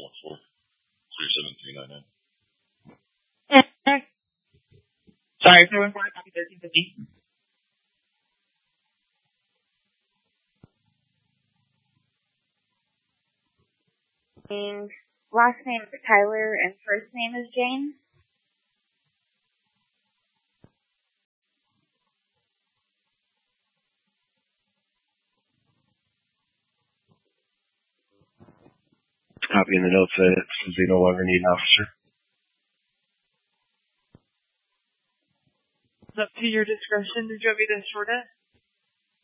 41799. Sorry, 414, copy 1350. Last name is Tyler and first name is Jane. Copying the notes that they no longer need an officer. It's up to your discretion. Did you want me to short it?